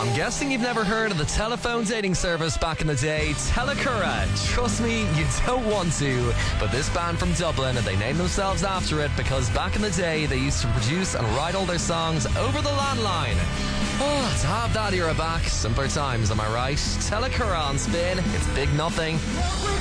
I'm guessing you've never heard of the telephone dating service back in the day, Telecura. Trust me, you don't want to. But this band from Dublin, they named themselves after it because back in the day they used to produce and write all their songs over the landline. Oh, to have that era back, simpler times, am I right? Telecura on Spin, it's Big Nothing.